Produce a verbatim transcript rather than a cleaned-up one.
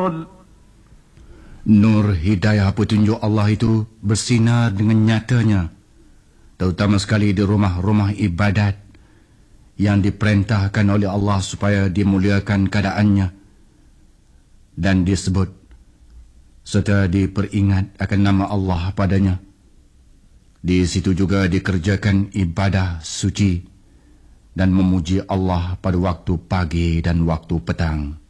Nur hidayah petunjuk Allah itu bersinar dengan nyatanya, terutama sekali di rumah-rumah ibadat yang diperintahkan oleh Allah supaya dimuliakan keadaannya dan disebut serta diperingat akan nama Allah padanya. Di situ juga dikerjakan ibadah suci dan memuji Allah pada waktu pagi dan waktu petang.